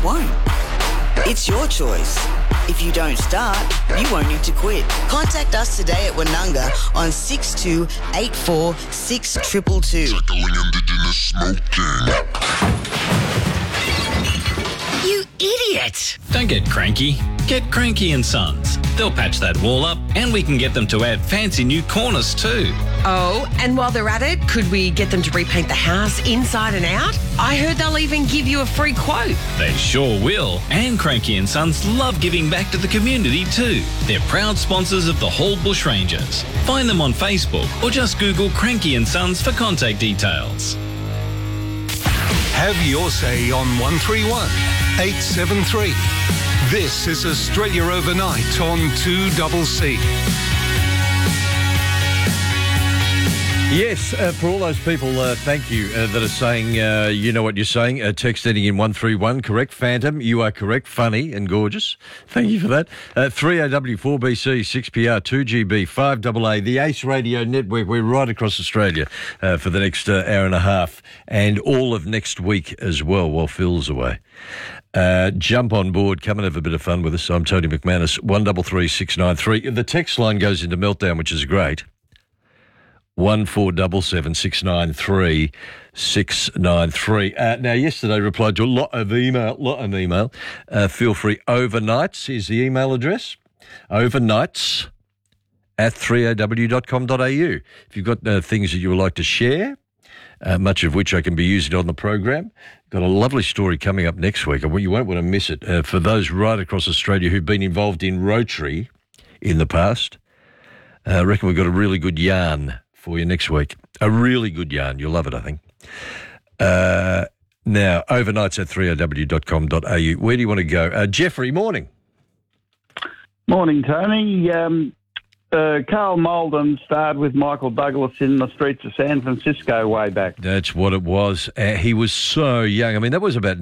won't. It's your choice. If you don't start, you won't need to quit. Contact us today at Wanunga on 6284 6222. Tackling Indigenous smoking. You idiot! Don't get cranky. Get Cranky and Sons. They'll patch that wall up and we can get them to add fancy new cornice too. Oh, and while they're at it, could we get them to repaint the house inside and out? I heard they'll even give you a free quote. They sure will. And Cranky and Sons love giving back to the community too. They're proud sponsors of the Hall Bushrangers. Find them on Facebook or just Google Cranky and Sons for contact details. Have your say on 131 873. This is Australia Overnight on 2CC. Yes, for all those people, thank you, that are saying, you know what you're saying, text ending in 131, correct. Phantom, you are correct, funny and gorgeous. Thank you for that. 3AW, 4BC, 6PR, 2GB, 5AA, the Ace Radio Network. We're right across Australia for the next hour and a half and all of next week as well while Phil's away. Jump on board, come and have a bit of fun with us. I'm Tony McManus, 133693. The text line goes into meltdown, which is great. 1477 693 693. Now, yesterday replied to a lot of email. Feel free. Overnights is the email address. Overnights at 3aw.com.au. If you've got things that you would like to share, much of which I can be using on the program. Got a lovely story coming up next week. You won't want to miss it. For those right across Australia who've been involved in Rotary in the past, I reckon we've got a really good yarn for you next week. A really good yarn. You'll love it, I think. Now, overnights at 3aw.com.au. Where do you want to go? Jeffrey, morning. Morning, Tony. Carl Malden starred with Michael Douglas in the streets of San Francisco way back. That's what it was. He was so young. I mean, that was about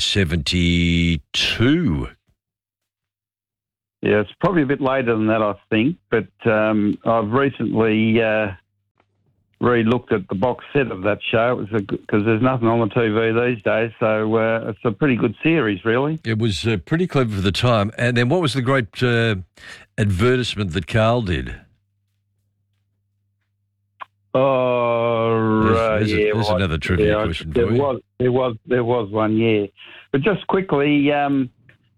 1972. Yeah, it's probably a bit later than that, I think. But I've recently re-looked at the box set of that show. It was because there's nothing on the TV these days, so it's a pretty good series, really. It was pretty clever for the time. And then what was the great advertisement that Carl did? Oh, there's another trivia question for you. There was one, yeah. But just quickly, all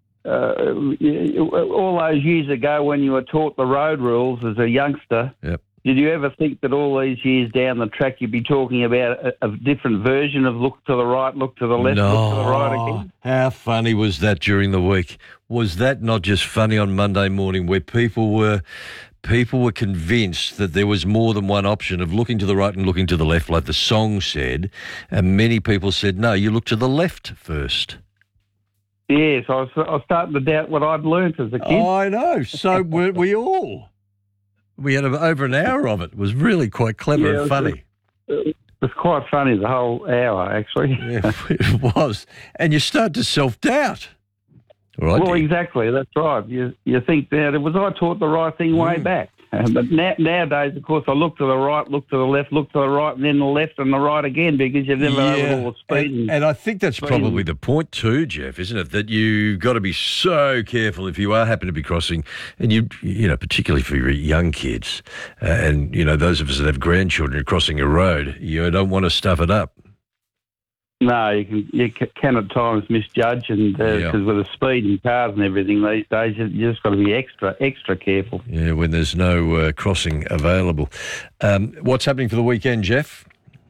those years ago when you were taught the road rules as a youngster, yep. Did you ever think that all these years down the track you'd be talking about a different version of look to the right, look to the left, look to the right again? How funny was that during the week? Was that not just funny on Monday morning where people were convinced that there was more than one option of looking to the right and looking to the left, like the song said, and many people said, no, you look to the left first. Yes, I was starting to doubt what I'd learnt as a kid. Oh, I know. So weren't we all? We had over an hour of it. It was really quite clever and funny. It was quite funny, the whole hour, actually. Yeah, it was. And you start to self-doubt. Right, well, exactly. That's right. You think, was I taught the right thing way back? But nowadays, of course, I look to the right, look to the left, look to the right, and then the left and the right again because you've never heard all the speed. And I think that's probably the point too, Jeff, isn't it? That you've got to be so careful if you are happen to be crossing, and you know, particularly for your young kids, and you know those of us that have grandchildren crossing a road, you don't want to stuff it up. No, you can at times misjudge, and because with the speed in cars and everything these days, you just got to be extra careful. Yeah, when there's no crossing available. What's happening for the weekend, Jeff?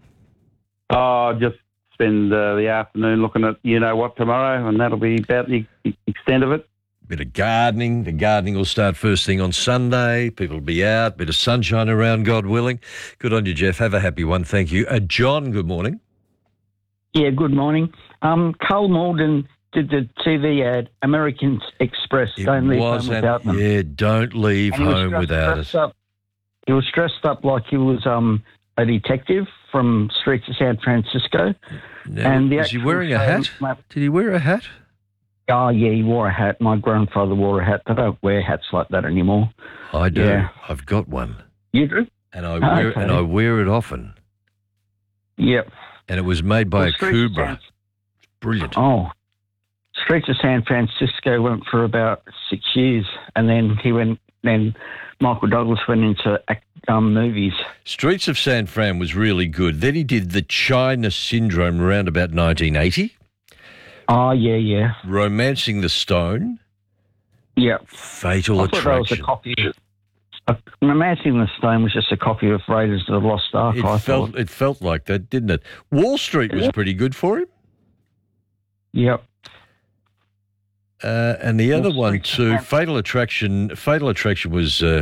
Oh, just spend the afternoon looking at you-know-what tomorrow, and that'll be about the extent of it. Bit of gardening. The gardening will start first thing on Sunday. People will be out. Bit of sunshine around, God willing. Good on you, Jeff. Have a happy one. Thank you. John, good morning. Yeah, good morning. Carl Malden did the TV ad, American Express, Don't Leave Home Without Them. Yeah, Don't Leave Home Without Us. He was dressed up like he was a detective from streets of San Francisco. Now, was he wearing a hat? Did he wear a hat? Oh, yeah, he wore a hat. My grandfather wore a hat. They don't wear hats like that anymore. I do. Yeah. I've got one. You do? And I wear it often. Yep. And it was made by a Kubra. Brilliant. Oh. Streets of San Francisco went for about 6 years, and then Michael Douglas went into movies. Streets of San Fran was really good. Then he did The China Syndrome around about 1980. Oh, yeah. Romancing the Stone. Yeah. Fatal I thought Attraction. that was a copy. Romancing the Stone was just a copy of Raiders of the Lost Ark, I thought. It felt like that, didn't it? Wall Street was pretty good for him. Yep. And the other one too, Fatal Attraction. Fatal Attraction was. Yeah,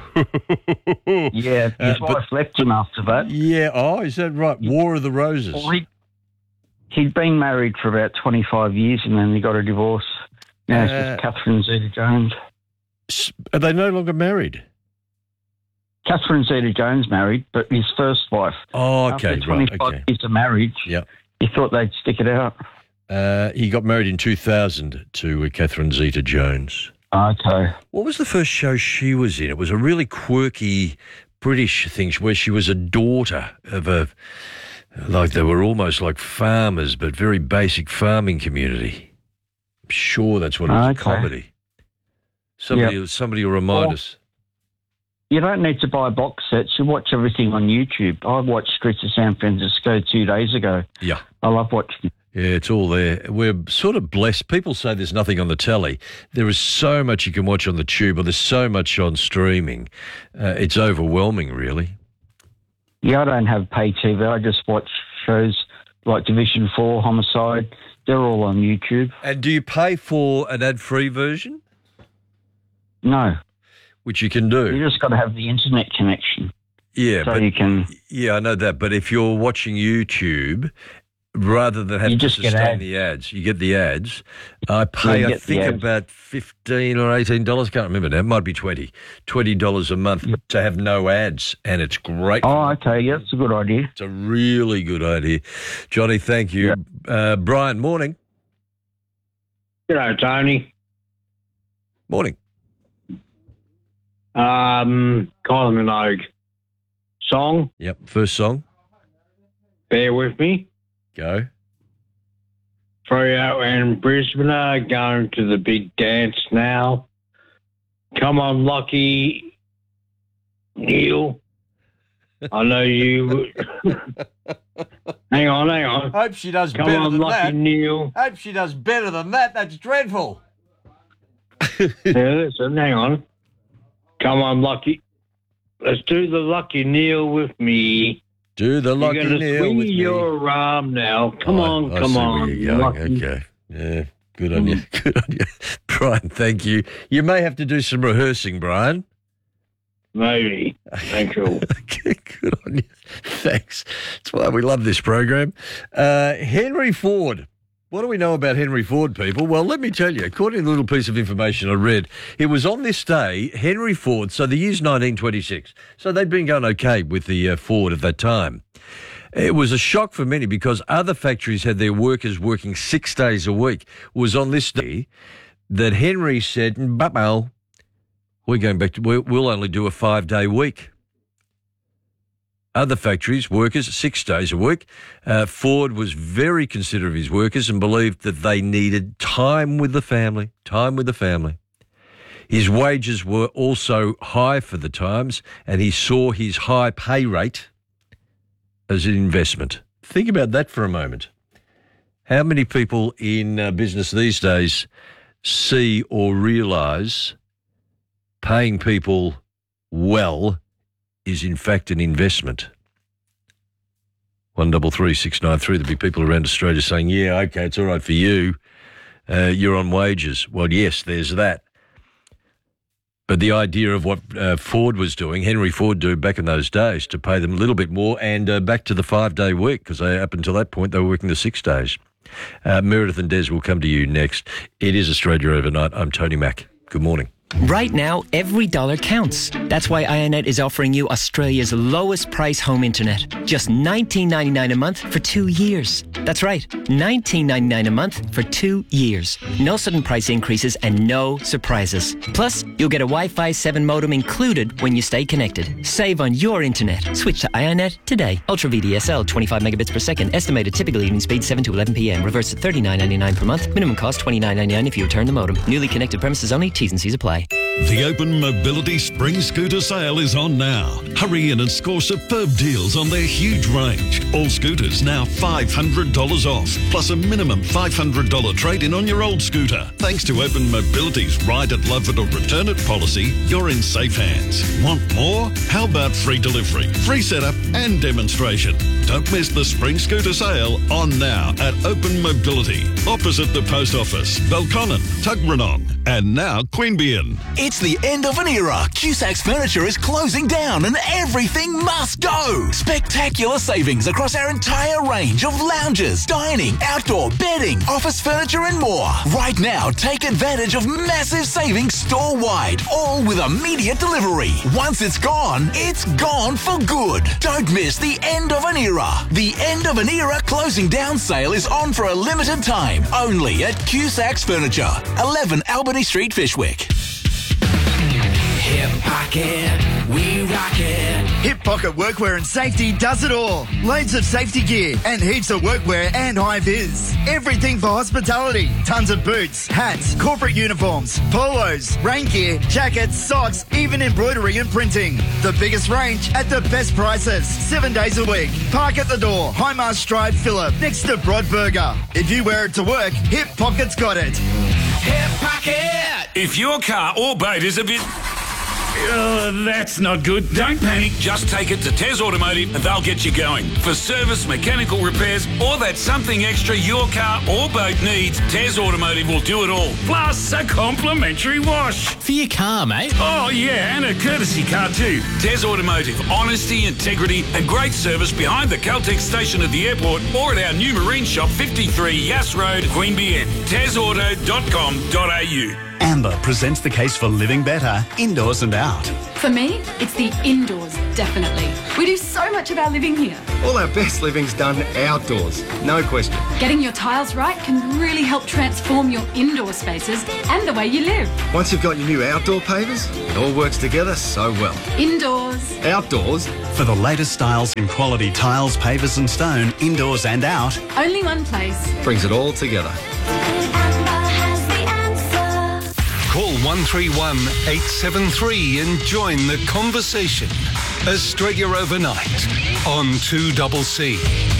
his wife left him after that. Yeah. Oh, is that right? War of the Roses. Well, he'd been married for about 25 years, and then he got a divorce. Now it's with Catherine Zeta-Jones. Are they no longer married? Catherine Zeta-Jones married, but his first wife. Oh, okay, After 25 years of marriage, he thought they'd stick it out. He got married in 2000 to Catherine Zeta-Jones. Okay. What was the first show she was in? It was a really quirky British thing where she was a daughter of they were almost like farmers, but very basic farming community. I'm sure that's what it was, comedy. Somebody will remind us. You don't need to buy box sets. You watch everything on YouTube. I watched Streets of San Francisco 2 days ago. Yeah. I love watching it. Yeah, it's all there. We're sort of blessed. People say there's nothing on the telly. There is so much you can watch on the tube, or there's so much on streaming. It's overwhelming, really. Yeah, I don't have pay TV. I just watch shows like Division 4, Homicide. They're all on YouTube. And do you pay for an ad-free version? No. Which you can do. You just got to have the internet connection. Yeah, so you can. Yeah, I know that. But if you're watching YouTube, rather than have to sustain the ads, you get the ads. I pay, I think, about $15 or $18. Can't remember now. It might be $20 a month to have no ads, and it's great. Oh, okay. Yeah, that's a good idea. It's a really good idea, Johnny. Thank you, Brian. Morning. G'day, Tony. Morning. Kylie Minogue song. Yep, first song. Bear with me. Go. Freo and Brisbane are going to the big dance now. Come on, Lucky Neil. I know you. Hang on. Hope she does Come better on, than Lucky that. Neil. Hope she does better than that. That's dreadful. Yeah, listen, hang on. Come on, Lucky. Let's do the Lucky Neil with me. Do the Lucky Neil with me. You're going to swing your arm now. Come on. Okay. Yeah, good on you. Good on you. Brian, thank you. You may have to do some rehearsing, Brian. Maybe. Thank you. Okay, good on you. Thanks. That's why we love this program. Henry Ford. What do we know about Henry Ford, people? Well, let me tell you, according to a little piece of information I read, it was on this day, Henry Ford, so the year's 1926. So they'd been going okay with the Ford at that time. It was a shock for many because other factories had their workers working 6 days a week. It was on this day that Henry said, we're going back to, we'll only do a 5-day week. Other factories, workers, 6 days a week. Ford was very considerate of his workers and believed that they needed time with the family. His wages were also high for the times, and he saw his high pay rate as an investment. Think about that for a moment. How many people in business these days see or realise paying people well is in fact an investment? 133693. There'll be people around Australia saying, yeah, okay, it's all right for you. You're on wages. Well, yes, there's that. But the idea of what Ford was doing, Henry Ford do back in those days, to pay them a little bit more and back to the 5-day week, because up until that point they were working the 6 days. Meredith and Des will come to you next. It is Australia Overnight. I'm Tony Mack. Good morning. Right now, every dollar counts. That's why Ionet is offering you Australia's lowest price home internet. Just $19.99 a month for 2 years. That's right, $19.99 a month for 2 years. No sudden price increases and no surprises. Plus, you'll get a Wi-Fi 7 modem included when you stay connected. Save on your internet. Switch to Ionet today. Ultra VDSL, 25 megabits per second. Estimated typical evening speed 7 to 11 p.m. Reverse at $39.99 per month. Minimum cost $29.99 if you return the modem. Newly connected premises only. T's and C's apply. The Open Mobility Spring Scooter Sale is on now. Hurry in and score superb deals on their huge range. All scooters now $500 off, plus a minimum $500 trade-in on your old scooter. Thanks to Open Mobility's Ride it, Love it or Return it policy, you're in safe hands. Want more? How about free delivery, free setup and demonstration? Don't miss the Spring Scooter Sale on now at Open Mobility, opposite the Post Office, Belconnen, Tuggeranong, and now Queanbeyan. It's the end of an era. Cusac's Furniture is closing down and everything must go. Spectacular savings across our entire range of lounges, dining, outdoor, bedding, office furniture and more. Right now, take advantage of massive savings store-wide, all with immediate delivery. Once it's gone for good. Don't miss the end of an era. The end of an era closing down sale is on for a limited time, only at Cusac's Furniture, 11 Albany Street, Fishwick. Hip Pocket, we rock it. Hip Pocket Workwear and Safety does it all. Loads of safety gear and heaps of workwear and high vis. Everything for hospitality. Tons of boots, hats, corporate uniforms, polos, rain gear, jackets, socks, even embroidery and printing. The biggest range at the best prices. 7 days a week. Park at the door. Highmast Drive, Phillip, next to Broadburger. If you wear it to work, Hip Pocket's got it. Hip Pocket! If your car or boat is a bit... that's not good. Don't panic. Just take it to Tez Automotive and they'll get you going. For service, mechanical repairs, or that something extra your car or boat needs, Tez Automotive will do it all. Plus a complimentary wash. For your car, mate. Oh, yeah, and a courtesy car too. Tez Automotive. Honesty, integrity, and great service behind the Caltex station at the airport or at our new marine shop, 53 Yass Road, Queanbeyan. TezAuto.com.au. Amber presents the case for living better, indoors and out. For me, it's the indoors, definitely. We do so much of our living here. All our best living's done outdoors, no question. Getting your tiles right can really help transform your indoor spaces and the way you live. Once you've got your new outdoor pavers, it all works together so well. Indoors. Outdoors. For the latest styles in quality tiles, pavers and stone, indoors and out. Only one place. Brings it all together. Call 131 873 and join the conversation. Australia Overnight on 2CC.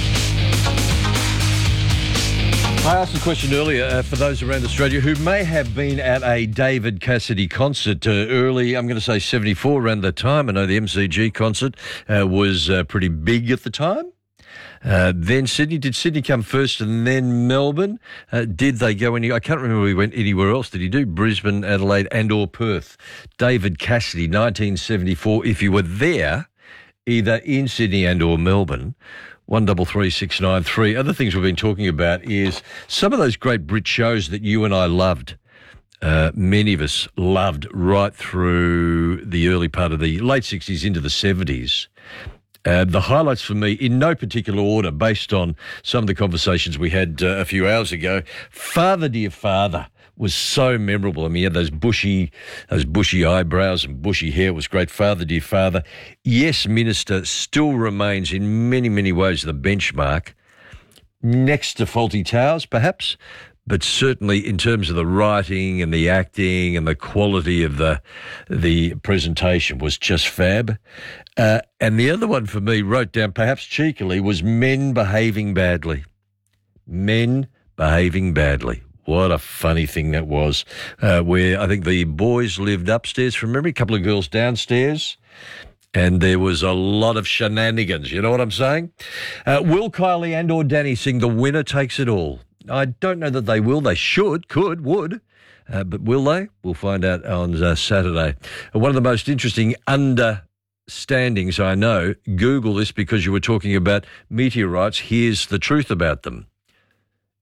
I asked a question earlier for those around Australia who may have been at a David Cassidy concert early, I'm going to say 74 around that time. I know the MCG concert was pretty big at the time. Then Sydney. Did Sydney come first and then Melbourne? Did they go any... I can't remember if he went anywhere else. Did he do Brisbane, Adelaide and or Perth? David Cassidy, 1974. If you were there, either in Sydney and or Melbourne, 133693. Other things we've been talking about is some of those great Brit shows that you and I loved. Many of us loved right through the early part of the late 60s into the 70s. The highlights for me, in no particular order, based on some of the conversations we had a few hours ago. Father Dear Father was so memorable. I mean, he had those bushy eyebrows and bushy hair. It was great. Father Dear Father. Yes, Minister still remains in many, many ways the benchmark. Next to Fawlty Towers, perhaps, but certainly in terms of the writing and the acting and the quality of the presentation was just fab. And the other one for me, wrote down perhaps cheekily, was Men Behaving Badly. Men Behaving Badly. What a funny thing that was, where I think the boys lived upstairs from memory, a couple of girls downstairs, and there was a lot of shenanigans, you know what I'm saying? Will Kylie and or Danny sing The Winner Takes It All? I don't know that they will. They should, could, would. But will they? We'll find out on Saturday. One of the most interesting understandings I know, Google this because you were talking about meteorites. Here's the truth about them.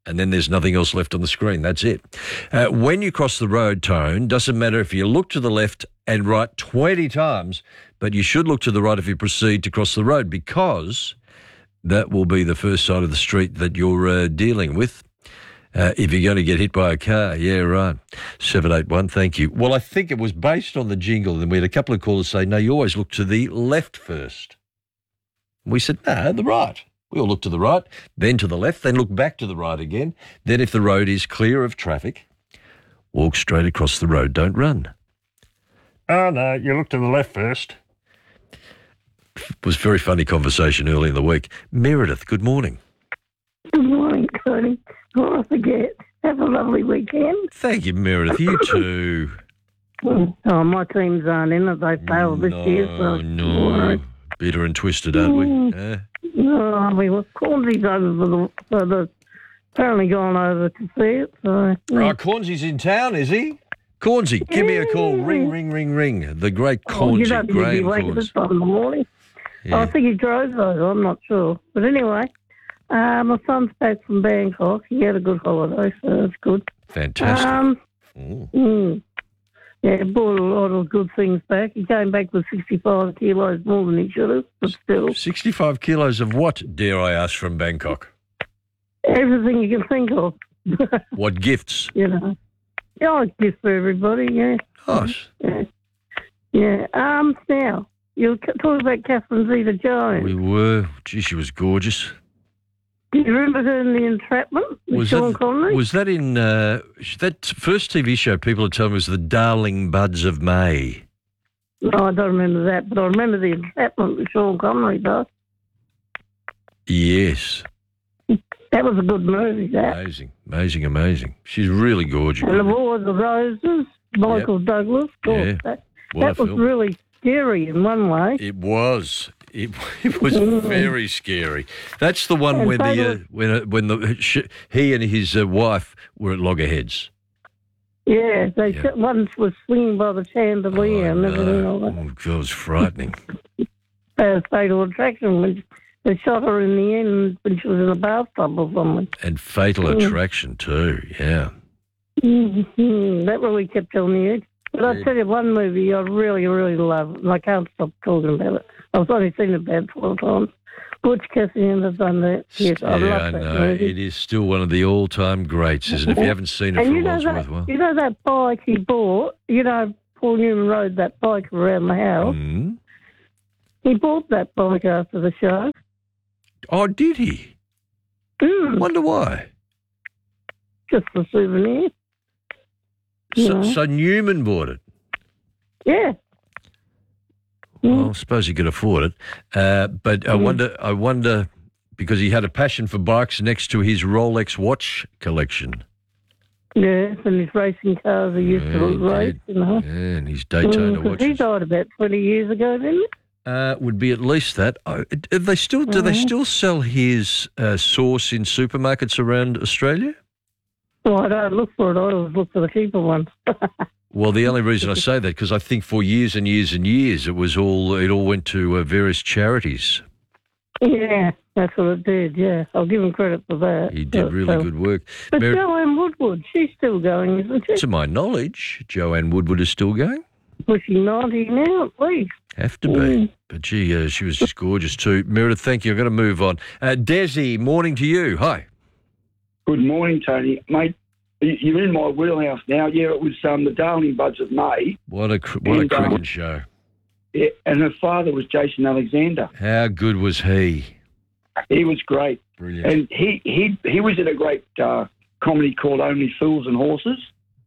and then there's nothing else left on the screen. That's it. When you cross the road, Tone, doesn't matter if you look to the left and right 20 times, but you should look to the right if you proceed to cross the road, because that will be the first side of the street that you're dealing with. If you're going to get hit by a car, yeah, right. 781, thank you. Well, I think it was based on the jingle, and we had a couple of callers say, no, you always look to the left first. We said, no, the right. We all look to the right, then to the left, then look back to the right again. Then if the road is clear of traffic, walk straight across the road, don't run. Oh, no, you look to the left first. It was a very funny conversation early in the week. Meredith, good morning. Good morning, Tony. Oh, I forget. Have a lovely weekend. Thank you, Meredith. You too. Oh, my teams aren't in it. They failed this year. So No. Bitter and twisted, aren't we? No, we were Cornsy's over for the apparently gone over to see it. So, Right, Cornsy's in town, is he? Cornsey, give me a call. Ring, ring, ring, ring. The great Cornsey. You don't need to be awake at this time in the morning. Yeah. I think he drove though. I'm not sure. But anyway, my son's back from Bangkok. He had a good holiday, so that's good. Fantastic. Yeah, brought a lot of good things back. He came back with 65 kilos more than he should have, but still. 65 kilos of what, dare I ask, from Bangkok? Everything you can think of. What gifts? You know. Yeah, gifts for everybody, yeah. Nice. Yeah. Now, you were talking about Catherine Zeta-Jones. We were. Gee, she was gorgeous. Do you remember her in The Entrapment with Sean Connery? Was that in that first TV show? People are telling me was The Darling Buds of May. No, I don't remember that, but I remember The Entrapment with Sean Connery, though. Yes. That was a good movie, that. Amazing. She's really gorgeous. And The War of the Roses, Michael Douglas. Of course, that was really scary in one way. It was. It was very scary. That's the one when he and his wife were at loggerheads. Yeah, one was swinging by the chandelier and everything like that. Oh, God, it was frightening. Fatal Attraction, when they shot her in the end when she was in a bathtub or something. And Fatal Attraction too, yeah. That really kept on the edge. But I'll tell you one movie I really, really love, and I can't stop talking about it. I've only seen it about 12 times. Butch Cassidy has done that. Yes, I love that movie. It is still one of the all-time greats, isn't it? If you haven't seen it for a while, it's worthwhile. You know that bike he bought? You know, Paul Newman rode that bike around the house. He bought that bike after the show. Oh, did he? Wonder why. Just a souvenir. So Newman bought it? Yeah. Well, I suppose he could afford it. But I wonder, because he had a passion for bikes next to his Rolex watch collection. Yes, and his racing cars he used to race, you know. Yeah, and his Daytona watches. He died about 20 years ago, didn't he? Would be at least that. Do they still sell his sauce in supermarkets around Australia? Well, I don't look for it. I always look for the cheaper ones. Well, the only reason I say that because I think for years and years and years it all went to various charities. Yeah, that's what it did. Yeah, I'll give him credit for that. He did really good work. But Joanne Woodward, she's still going, isn't she? To my knowledge, Joanne Woodward is still going. Pushing 90 now, at least. Have to be. But gee, she was just gorgeous too. Meredith, thank you. I'm going to move on. Desi, morning to you. Hi. Good morning, Tony. Mate, you're in my wheelhouse now. Yeah, it was The Darling Buds of May. What a cracking show. Yeah, and her father was Jason Alexander. How good was he? He was great. Brilliant. And he was in a great comedy called Only Fools and Horses.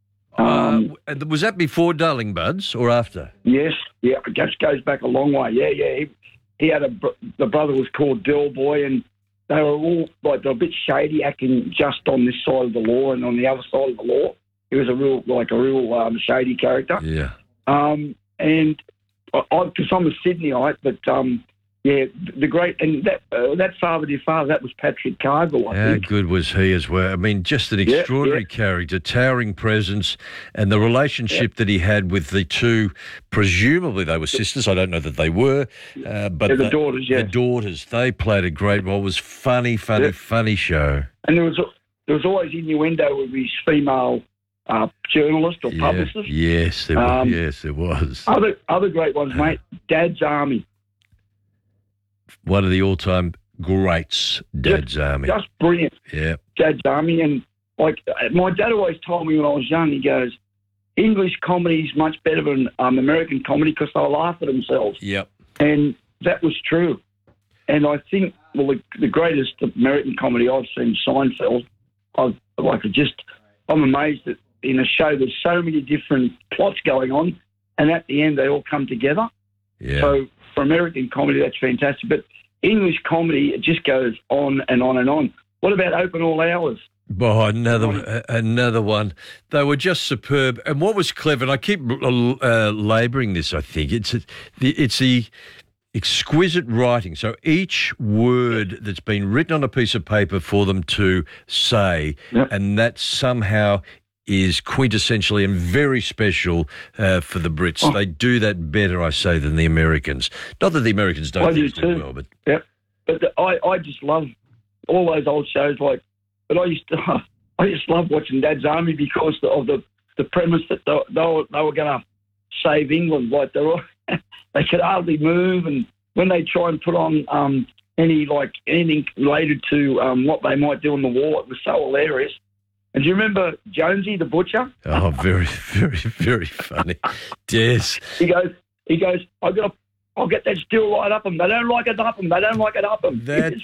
Was that before Darling Buds or after? Yes, yeah, it just goes back a long way. Yeah. He had the brother was called Del Boy, and they were all they were a bit shady, acting just on this side of the law and on the other side of the law. He was a real shady character. Yeah. And because I'm a Sydneyite, but the great and that father, dear father, that was Patrick Cargill. I think. How good was he as well? I mean, just an extraordinary character, towering presence, and the relationship that he had with the two. Presumably, they were sisters. I don't know that they were, but the daughters. Yeah, the daughters. They played a great role. It was funny show. And there there was always innuendo with his female journalist or publicist. Yes, there was. Yes, there was. Other great ones, mate. Dad's Army. One of the all-time greats, Dad's Army. Just brilliant. Yeah. Dad's Army. And, like, my dad always told me when I was young, he goes, English comedy is much better than American comedy because they'll laugh at themselves. Yep. And that was true. And I think, well, the greatest American comedy I've seen, Seinfeld, I'm amazed that in a show there's so many different plots going on, and at the end they all come together. Yeah. So for American comedy, that's fantastic. But English comedy, it just goes on and on and on. What about Open All Hours? Oh, another one. They were just superb. And what was clever, and I keep labouring this, I think, it's the exquisite writing. So each word that's been written on a piece of paper for them to say, and that somehow is quintessentially and very special for the Brits. They do that better, I say, than the Americans. Not that the Americans don't do it well, but... Yeah, but I just love all those old shows. But I just love watching Dad's Army because of the premise that they were going to save England. Like they could hardly move, and when they try and put on anything related to what they might do in the war, it was so hilarious. And do you remember Jonesy the butcher? Oh, very, very, very funny. Yes. He goes. I'll get that still right up them. They don't like it up them. They don't like it up them. That's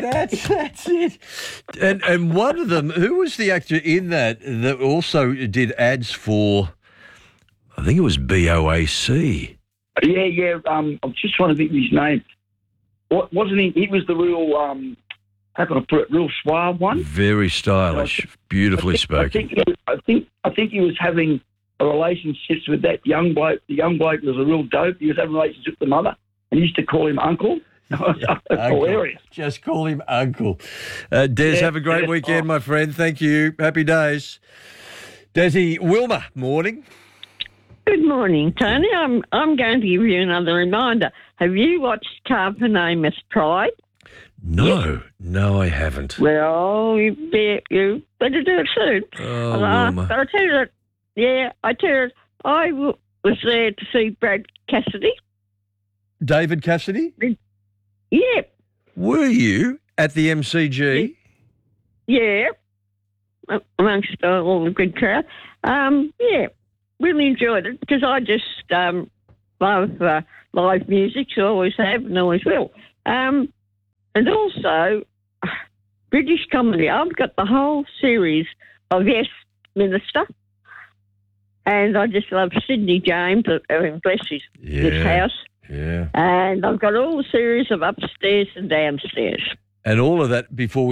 it. And one of them, who was the actor in that also did ads for? I think it was BOAC. Yeah. I'm just trying to think of his name. What wasn't he? He was the real. How can I put it? Real suave one. Very stylish, beautifully spoken. I think he was having a relationship with that young bloke. The young bloke was a real dope. He was having a relationship with the mother, and he used to call him Uncle. That's hilarious. Just call him Uncle. Des, have a great weekend, my friend. Thank you. Happy days. Desi, Wilma, morning. Good morning, Tony. I'm going to give you another reminder. Have you watched Carpenemus Pride? No, I haven't. Well, you better do it soon. Oh, Wilma. But I tell you that, I tell you, I was there to see Brad Cassidy. David Cassidy? Yeah. Were you at the MCG? Yeah. Amongst all the good crowd. Really enjoyed it because I just love live music, so I always have and always will. And also, British comedy. I've got the whole series of Yes, Minister. And I just love Sidney James, bless his house. Yeah. And I've got all the series of Upstairs and Downstairs. And all of that before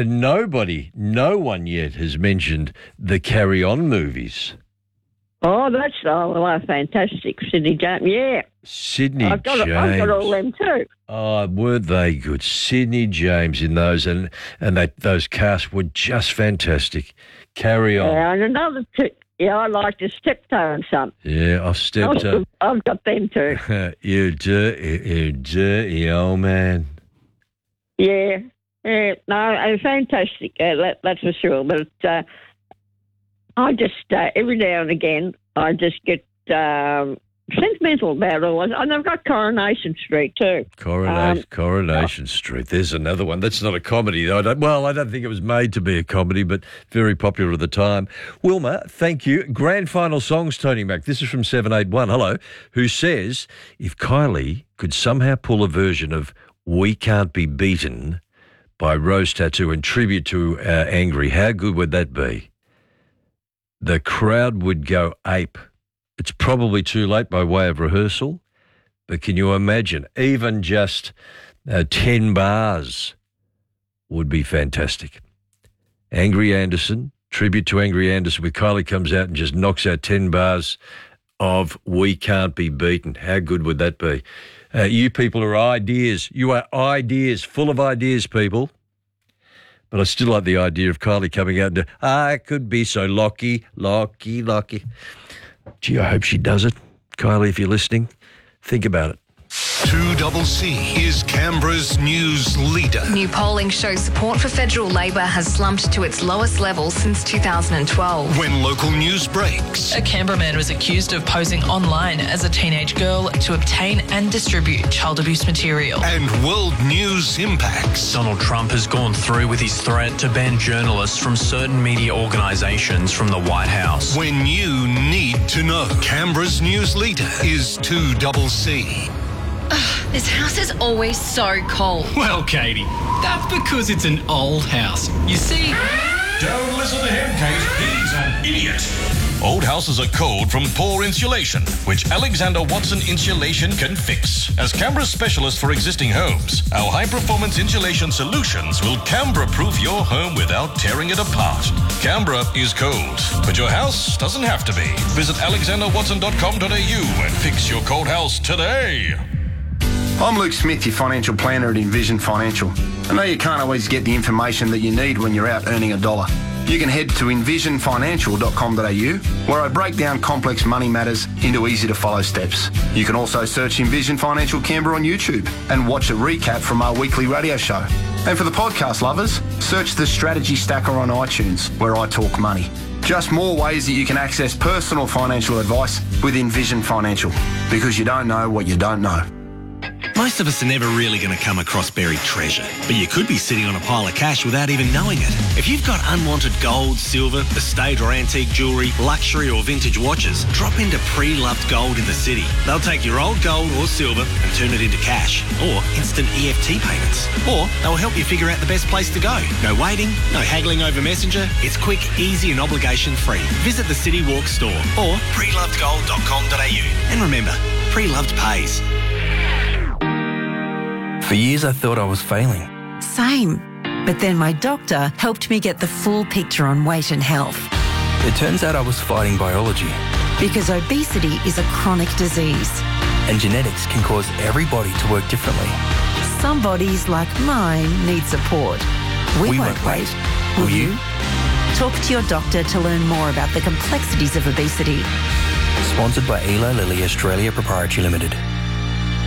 no one yet has mentioned the Carry On movies. Oh, that's fantastic. Sidney James, yeah. Sidney James. I've got all them too. Oh, weren't they good? Sidney James in those, and those casts were just fantastic. Carry On. Yeah, and another two. Yeah, I like to Steptoe and Son. Yeah, I've Steptoe. I've got them too. You dirty old man. Yeah. No, fantastic. That's for sure. But I just, every now and again, I just get sentimental about all this. And I've got Coronation Street too. Coronation Street. There's another one. That's not a comedy, though. I don't think it was made to be a comedy, but very popular at the time. Wilma, thank you. Grand final songs, Tony Mac. This is from 781. Hello. Who says, if Kylie could somehow pull a version of We Can't Be Beaten by Rose Tattoo in tribute to Angry, how good would that be? The crowd would go ape. It's probably too late by way of rehearsal, but can you imagine? Even just 10 bars would be fantastic. Angry Anderson, tribute to Angry Anderson, with Kylie comes out and just knocks out 10 bars of We Can't Be Beaten. How good would that be? You people are ideas. You are ideas, full of ideas, people. But I still like the idea of Kylie coming out and I could be so lucky. Gee, I hope she does it. Kylie, if you're listening, think about it. 2CC is Canberra's news leader. New polling shows support for federal Labor has slumped to its lowest level since 2012. When local news breaks. A Canberra man was accused of posing online as a teenage girl to obtain and distribute child abuse material. And world news impacts. Donald Trump has gone through with his threat to ban journalists from certain media organisations from the White House. When you need to know. Canberra's news leader is 2CC. This house is always so cold. Well, Katie, that's because it's an old house. You see... Don't listen to him, Kate. He's an idiot. Old houses are cold from poor insulation, which Alexander Watson Insulation can fix. As Canberra's specialist for existing homes, our high-performance insulation solutions will Canberra-proof your home without tearing it apart. Canberra is cold, but your house doesn't have to be. Visit alexanderwatson.com.au and fix your cold house today. I'm Luke Smith, your financial planner at Envision Financial. I know you can't always get the information that you need when you're out earning a dollar. You can head to envisionfinancial.com.au, where I break down complex money matters into easy-to-follow steps. You can also search Envision Financial Canberra on YouTube and watch a recap from our weekly radio show. And for the podcast lovers, search the Strategy Stacker on iTunes, where I talk money. Just more ways that you can access personal financial advice with Envision Financial, because you don't know what you don't know. Most of us are never really going to come across buried treasure, but you could be sitting on a pile of cash without even knowing it. If you've got unwanted gold, silver, estate or antique jewellery, luxury or vintage watches, drop into Pre-Loved Gold in the city. They'll take your old gold or silver and turn it into cash, or instant EFT payments. Or they'll help you figure out the best place to go. No waiting, no haggling over Messenger. It's quick, easy and obligation-free. Visit the City Walk store or prelovedgold.com.au. And remember, Pre-Loved pays. For years I thought I was failing. Same. But then my doctor helped me get the full picture on weight and health. It turns out I was fighting biology. Because obesity is a chronic disease. And genetics can cause every body to work differently. Some bodies, like mine, need support. We won't wait. Will you? Talk to your doctor to learn more about the complexities of obesity. Sponsored by Eli Lilly Australia Proprietary Limited.